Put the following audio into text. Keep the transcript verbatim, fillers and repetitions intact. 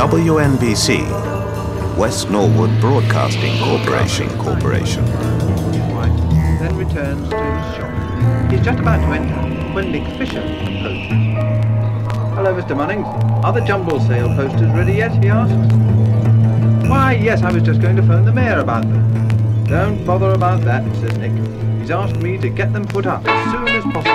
W N B C, West Norwood Broadcasting Corporation. Corporation. White then returns to his shop. He's just about to enter when Nick Fisher approaches. Hello, Mister Munnings. Are the jumble sale posters ready yet? He asks. Why, yes, I was just going to phone the mayor about them. Don't bother about that, says Nick. He's asked me to get them put up as soon as possible.